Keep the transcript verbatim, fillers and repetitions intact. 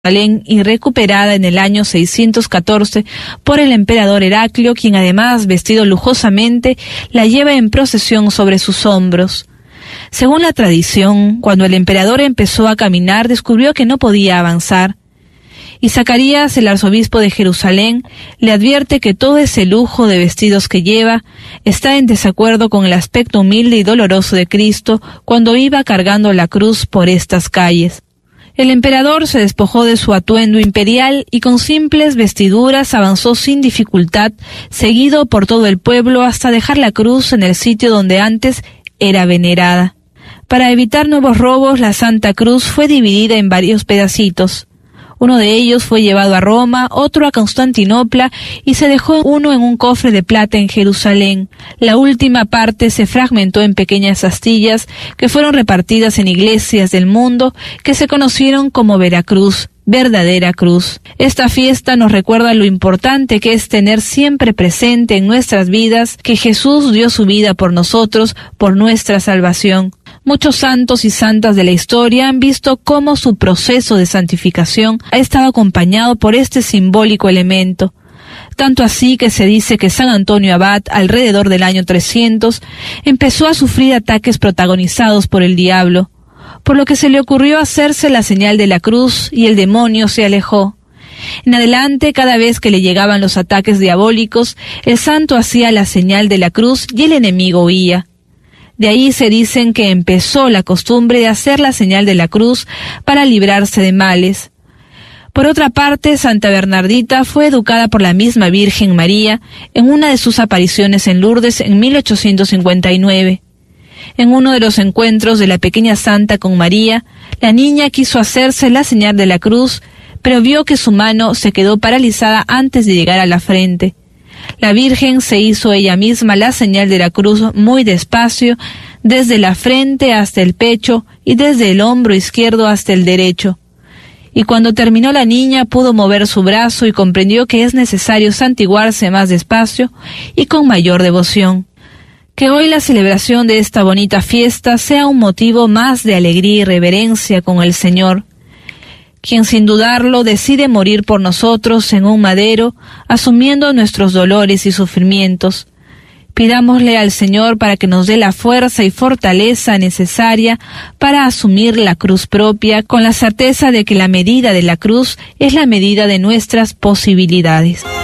y recuperada en el año seiscientos catorce por el emperador Heraclio, quien además, vestido lujosamente, la lleva en procesión sobre sus hombros. Según la tradición, cuando el emperador empezó a caminar, descubrió que no podía avanzar. Y Zacarías, el arzobispo de Jerusalén, le advierte que todo ese lujo de vestidos que lleva está en desacuerdo con el aspecto humilde y doloroso de Cristo cuando iba cargando la cruz por estas calles. El emperador se despojó de su atuendo imperial y con simples vestiduras avanzó sin dificultad, seguido por todo el pueblo hasta dejar la cruz en el sitio donde antes era venerada. Para evitar nuevos robos, la Santa Cruz fue dividida en varios pedacitos. Uno de ellos fue llevado a Roma, otro a Constantinopla y se dejó uno en un cofre de plata en Jerusalén. La última parte se fragmentó en pequeñas astillas que fueron repartidas en iglesias del mundo que se conocieron como Veracruz, verdadera cruz. Esta fiesta nos recuerda lo importante que es tener siempre presente en nuestras vidas que Jesús dio su vida por nosotros, por nuestra salvación. Muchos santos y santas de la historia han visto cómo su proceso de santificación ha estado acompañado por este simbólico elemento. Tanto así que se dice que San Antonio Abad, alrededor del año trescientos, empezó a sufrir ataques protagonizados por el diablo, por lo que se le ocurrió hacerse la señal de la cruz y el demonio se alejó. En adelante, cada vez que le llegaban los ataques diabólicos, el santo hacía la señal de la cruz y el enemigo huía. De ahí se dicen que empezó la costumbre de hacer la señal de la cruz para librarse de males. Por otra parte, Santa Bernardita fue educada por la misma Virgen María en una de sus apariciones en Lourdes en mil ochocientos cincuenta y nueve. En uno de los encuentros de la pequeña santa con María, la niña quiso hacerse la señal de la cruz, pero vio que su mano se quedó paralizada antes de llegar a la frente. La Virgen se hizo ella misma la señal de la cruz muy despacio, desde la frente hasta el pecho y desde el hombro izquierdo hasta el derecho. Y cuando terminó la niña pudo mover su brazo y comprendió que es necesario santiguarse más despacio y con mayor devoción. Que hoy la celebración de esta bonita fiesta sea un motivo más de alegría y reverencia con el Señor, quien sin dudarlo decide morir por nosotros en un madero, asumiendo nuestros dolores y sufrimientos. Pidámosle al Señor para que nos dé la fuerza y fortaleza necesaria para asumir la cruz propia, con la certeza de que la medida de la cruz es la medida de nuestras posibilidades.